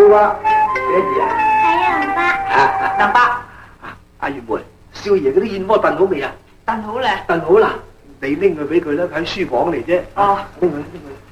啊？幾多字啊？ 係啊，林伯。 林伯， 阿月梅，少爺嗰啲燕窩燉好未啊？ 燉好咧。 燉好啦，你拎佢俾佢啦，喺書房嚟啫。 哦， 拎佢。